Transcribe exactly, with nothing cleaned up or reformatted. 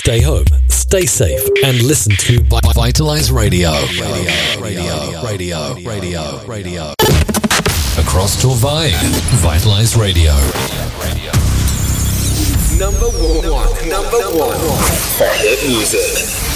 Stay home, stay safe, and listen to Vitalize Radio. Radio, radio, radio, radio, radio. Across Torvine, Vitalize Radio. Number one, number one for hit music.